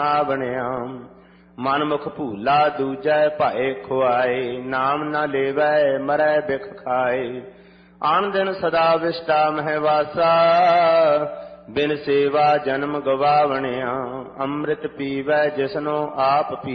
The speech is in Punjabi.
ਬਣਿਆ। ਮਨ ਮੁਖ ਭੂਲਾ ਦੂਜੈ ਭਾਏ ਖੁਆਏ, ਨਾਮ ਨਾ ਲੇਵੈ ਮਰੈ ਬਿਖ ਖਾਏ। ਆਨ ਦਿਨ ਸਦਾ ਵਿਸ਼ਟਾ ਮਹਿ ਵਾਸਾ, ਬਿਨ ਸੇਵਾ ਜਨਮ ਗਵਾਵਣਿਆ। ਅੰਮ੍ਰਿਤ ਪੀਵੈ ਜਿਸਨੋ ਆਪ ਪੀ